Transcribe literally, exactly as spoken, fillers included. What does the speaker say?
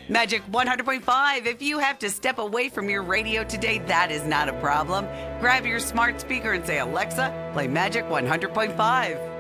Magic one hundred point five. If you have to step away from your radio today, that is not a problem. Grab your smart speaker and say, Alexa, play Magic one hundred point five.